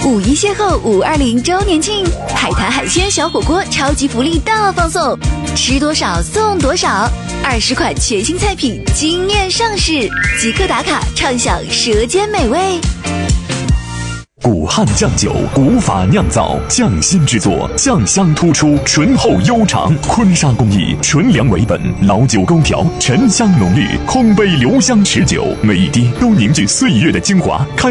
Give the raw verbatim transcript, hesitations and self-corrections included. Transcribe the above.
五一邂逅五二零周年庆，海滩海鲜小火锅超级福利大放送，吃多少送多少，二十款全新菜品惊艳上市，即刻打卡畅享舌尖美味。 古汉酱酒，古法酿造，匠心制作，酱香突出，醇厚悠长。坤沙工艺，纯粮为本，老酒勾调，沉香浓郁，空杯留香持久，每一滴都凝聚岁月的精华。开